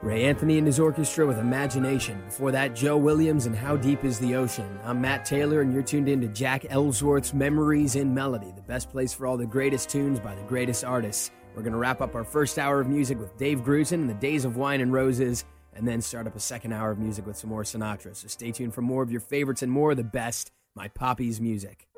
Ray Anthony and his orchestra with Imagination. Before that, Joe Williams and How Deep is the Ocean. I'm Matt Taylor, and you're tuned in to Jack Ellsworth's Memories in Melody, the best place for all the greatest tunes by the greatest artists. We're going to wrap up our first hour of music with Dave Grusin and the Days of Wine and Roses, and then start up a second hour of music with some more Sinatra. So stay tuned for more of your favorites and more of the best, My Poppy's Music.